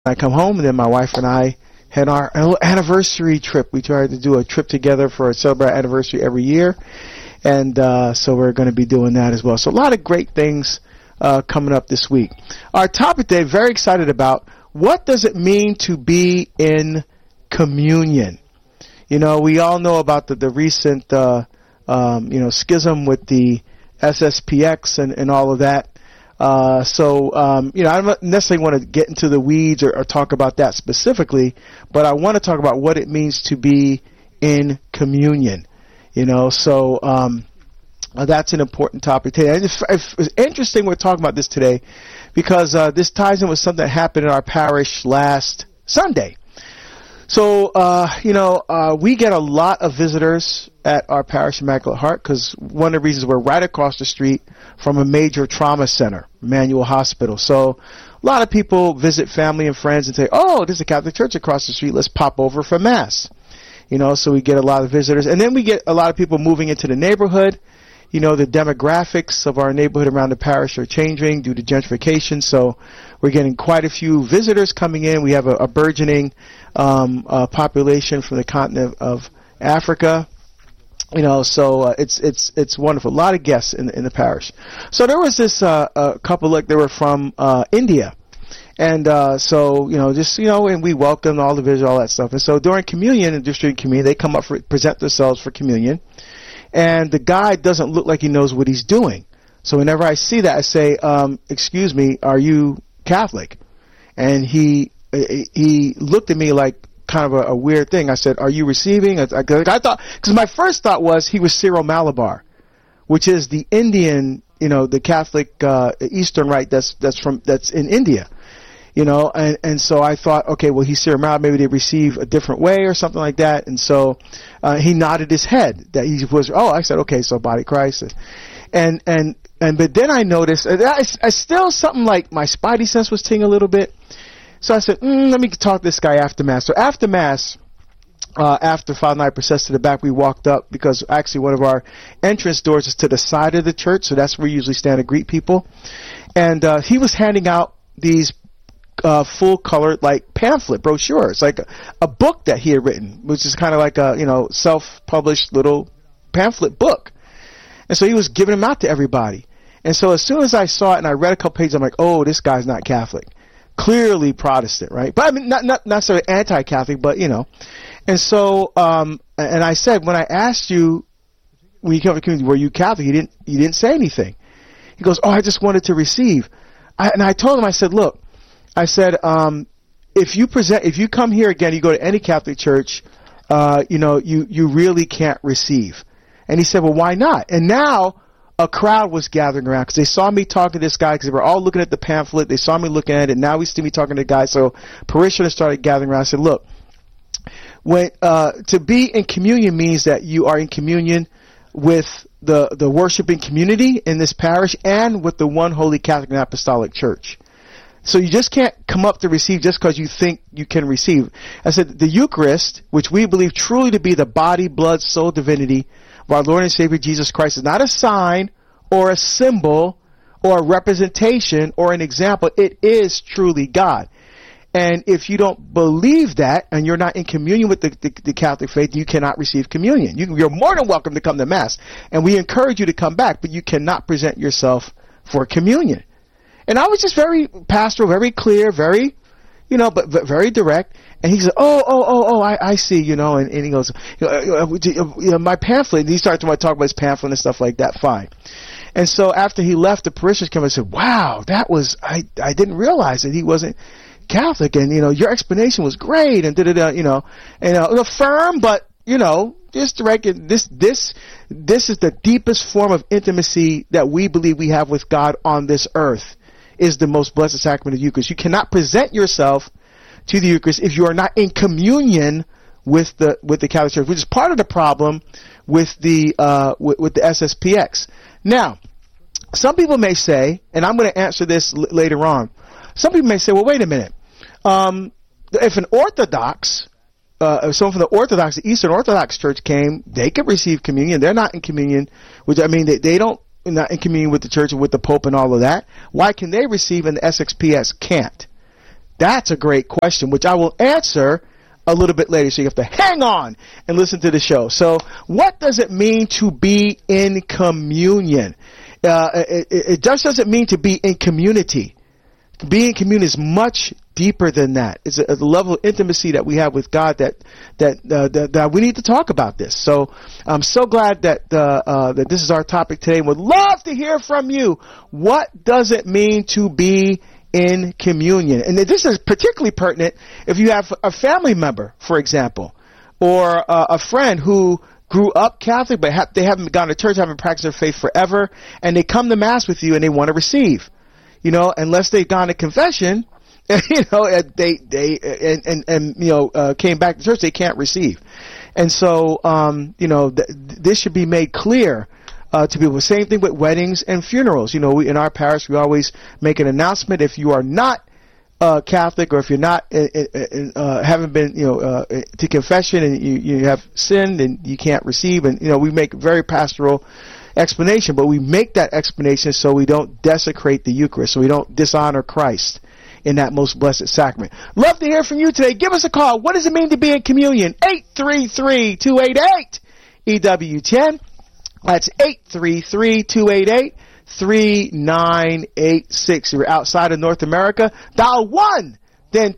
I come home, and then my wife and I had our little anniversary trip. We tried to do a trip together for a celebrate our anniversary every year, and so we're going to be doing that as well. So a lot of great things coming up this week. Our topic today, very excited about, what does it mean to be in communion? You know, we all know about the recent schism with the SSPX and all of that. I don't necessarily want to get into the weeds or talk about that specifically, but I want to talk about what it means to be in communion. That's an important topic today. It's interesting we're talking about this today because this ties in with something that happened in our parish last Sunday. So, we get a lot of visitors at our parish Immaculate Heart because one of the reasons we're right across the street from a major trauma center, Emmanuel Hospital. So a lot of people visit family and friends and say, oh, there's a Catholic church across the street. Let's pop over for Mass. So we get a lot of visitors. And then we get a lot of people moving into the neighborhood. The demographics of our neighborhood around the parish are changing due to gentrification. So we're getting quite a few visitors coming in. We have a burgeoning population from the continent of Africa. It's wonderful. A lot of guests in the parish. So there was this couple, they were from India. And and we welcomed all the visitors, all that stuff. And so during communion and distributing communion, they come up present themselves for communion. And the guy doesn't look like he knows what he's doing. So whenever I see that, I say, excuse me, are you Catholic? And he looked at me like kind of a weird thing. I said, are you receiving? I thought, because my first thought was he was Syro Malabar, which is the Indian, the Catholic Eastern Rite that's in India. And so I thought, okay, well, he's Syro Malabar, maybe they receive a different way or something like that. And so he nodded his head that he was. I said, okay, so Body of Christ. But then I noticed, I still something like my spidey sense was tingling a little bit. So I said, let me talk to this guy after Mass. So after Mass, after Father and I processed to the back, we walked up because actually one of our entrance doors is to the side of the church. So that's where we usually stand to greet people. And he was handing out these full-colored, pamphlet brochures, like a book that he had written, which is kind of like a, self-published little pamphlet book. And so he was giving them out to everybody. And so as soon as I saw it and I read a couple pages, I'm like, oh, this guy's not Catholic. Clearly Protestant, right? But I mean, not necessarily anti-Catholic, but, And so, and I said, when I asked you, when you came to the community, were you Catholic? You didn't say anything. He goes, oh, I just wanted to receive. And I told him, I said, look, if you come here again, you go to any Catholic church, you really can't receive. And he said, well, why not? And now a crowd was gathering around because they saw me talking to this guy because they were all looking at the pamphlet. They saw me looking at it. Now we see me talking to the guy. So parishioners started gathering around. I said, look, to be in communion means that you are in communion with the worshiping community in this parish and with the one holy Catholic and Apostolic Church. So you just can't come up to receive just because you think you can receive. I said the Eucharist, which we believe truly to be the body, blood, soul, divinity of our Lord and Savior Jesus Christ, is not a sign or a symbol or a representation or an example. It is truly God. And if you don't believe that and you're not in communion with the Catholic faith, you cannot receive communion. You're more than welcome to come to Mass. And we encourage you to come back, but you cannot present yourself for communion. And I was just very pastoral, very clear, very, but very direct. And he said, I see, and he goes, my pamphlet, and he started to talk about his pamphlet and stuff like that, fine. And so after he left, the parishioners came and said, wow, I didn't realize that he wasn't Catholic, and, your explanation was great, and firm, but, just direct. This is the deepest form of intimacy that we believe we have with God on this earth. Is the most blessed sacrament of the Eucharist. You cannot present yourself to the Eucharist if you are not in communion with the Catholic Church, which is part of the problem with the SSPX. Now, some people may say, and I'm going to answer this later on. Some people may say, well, wait a minute. If an Orthodox, if someone from the Eastern Orthodox Church came, they could receive communion. They're not in communion, they don't. Not in communion with the church and with the Pope and all of that. Why can they receive and the SXPS can't? That's a great question, which I will answer a little bit later. So you have to hang on and listen to the show. So what does it mean to be in communion? It just doesn't mean to be in community. Being in communion is much deeper than that. It's a level of intimacy that we have with God that we need to talk about this. So I'm so glad that this is our topic today, and would love to hear from you. What does it mean to be in communion? And this is particularly pertinent if you have a family member, for example, or a friend who grew up Catholic, but they haven't gone to church, haven't practiced their faith forever, and they come to Mass with you and they want to receive. Unless they've gone to confession, came back to church, they can't receive. And so, this should be made clear to people. Same thing with weddings and funerals. We, in our parish, we always make an announcement. If you are not Catholic, or if you're not haven't been to confession and you have sinned and you can't receive, and we make very pastoral explanation, but we make that explanation so we don't desecrate the Eucharist, so we don't dishonor Christ in that most blessed sacrament. Love to hear from you today. Give us a call. What does it mean to be in communion? 833-288-EWTN. That's 833-288-3986. If you're outside of North America, dial 1, then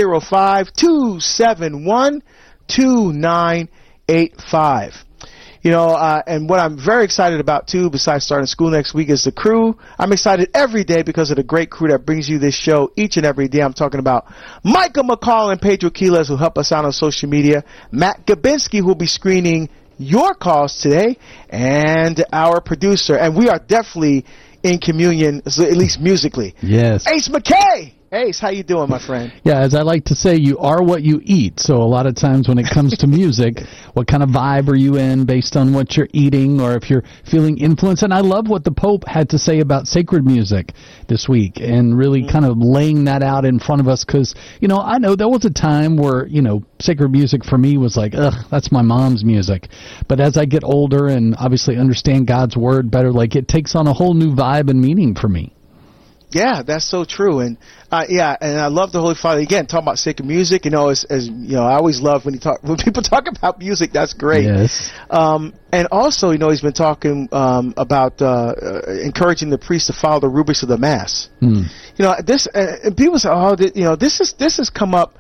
205-271-2985. And what I'm very excited about, too, besides starting school next week, is the crew. I'm excited every day because of the great crew that brings you this show each and every day. I'm talking about Micah McCall and Pedro Quiles, who help us out on social media, Matt Gabinski, who will be screening your calls today, and our producer. And we are definitely in communion, at least musically. Yes. Ace McKay. Ace, how you doing, my friend? Yeah, as I like to say, you are what you eat. So a lot of times when it comes to music, what kind of vibe are you in based on what you're eating, or if you're feeling influenced? And I love what the Pope had to say about sacred music this week, and really kind of laying that out in front of us, because, I know there was a time where, sacred music for me was like, ugh, that's my mom's music. But as I get older and obviously understand God's Word better, it takes on a whole new vibe and meaning for me. Yeah, that's so true. And and I love the Holy Father. Again, talking about sacred music, I always love when people talk about music. That's great. Yes. And also, he's been talking about encouraging the priests to follow the rubrics of the Mass. This and people say, this has come up.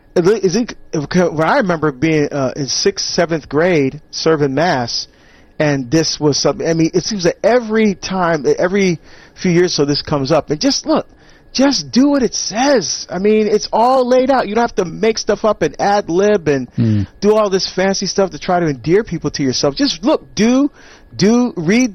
When I remember being in 6th, 7th grade serving Mass, and this was something. I mean, it seems that every few years so this comes up, and just do what it says. I mean, it's all laid out. You don't have to make stuff up and ad lib and do all this fancy stuff to try to endear people to yourself. Just look, read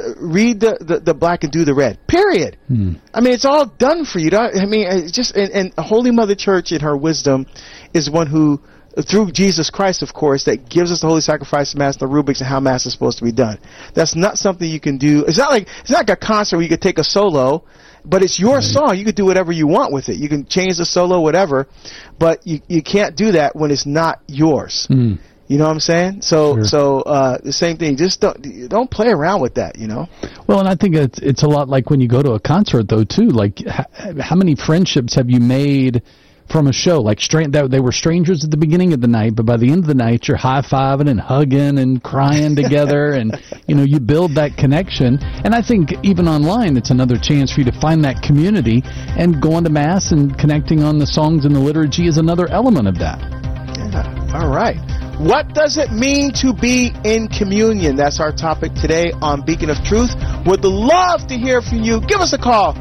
the black and do the red. Period. I mean, it's all done for you. And Holy Mother Church, in her wisdom, is one who, through Jesus Christ, of course, that gives us the Holy Sacrifice, Mass, the rubrics, and how Mass is supposed to be done. That's not something you can do. It's not like a concert where you could take a solo, but it's your song. You could do whatever you want with it. You can change the solo, whatever, but you can't do that when it's not yours. You know what I'm saying? So the same thing. Just don't play around with that. Well, and I think it's a lot like when you go to a concert, though, too. Like, how many friendships have you made from a show? Like, they were strangers at the beginning of the night, but by the end of the night, you're high-fiving and hugging and crying together, and, you build that connection. And I think even online, it's another chance for you to find that community, and going to Mass and connecting on the songs and the liturgy is another element of that. Yeah. All right. What does it mean to be in communion? That's our topic today on Beacon of Truth. Would love to hear from you. Give us a call,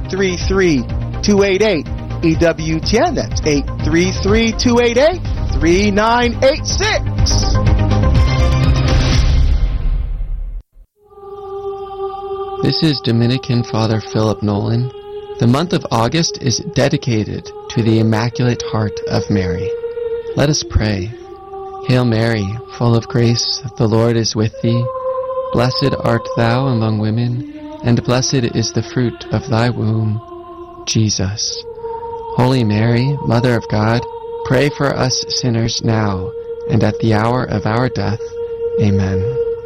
833-288-EWTN. That's 833-288-3986. This is Dominican Father Philip Nolan. The month of August is dedicated to the Immaculate Heart of Mary. Let us pray. Hail Mary, full of grace, the Lord is with thee. Blessed art thou among women, and blessed is the fruit of thy womb, Jesus. Holy Mary, Mother of God, pray for us sinners now and at the hour of our death. Amen.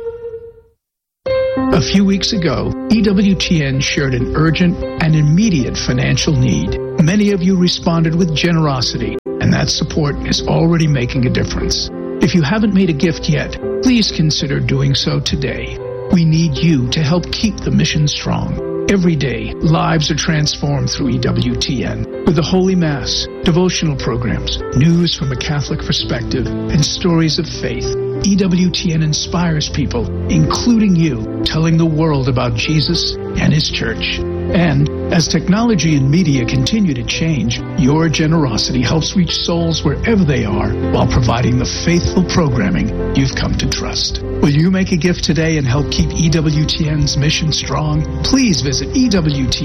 A few weeks ago, EWTN shared an urgent and immediate financial need. Many of you responded with generosity, and that support is already making a difference. If you haven't made a gift yet, please consider doing so today. We need you to help keep the mission strong. Every day, lives are transformed through EWTN with the Holy Mass, devotional programs, news from a Catholic perspective, and stories of faith. EWTN inspires people, including you, telling the world about Jesus and His Church. And as technology and media continue to change, your generosity helps reach souls wherever they are while providing the faithful programming you've come to trust. Will you make a gift today and help keep EWTN's mission strong? Please visit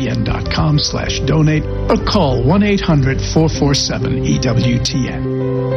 EWTN.com/donate or call 1-800-447-EWTN.